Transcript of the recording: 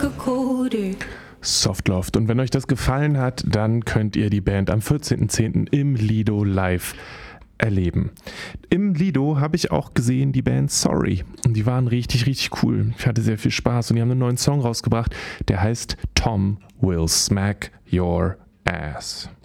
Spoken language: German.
like a coder. Softloft. Und wenn euch das gefallen hat, dann könnt ihr die Band am 14.10. im Lido live erleben. Im Lido habe ich auch gesehen die Band Sorry und die waren richtig, richtig cool. Ich hatte sehr viel Spaß und die haben einen neuen Song rausgebracht, der heißt Tom Will Smack Your Ass.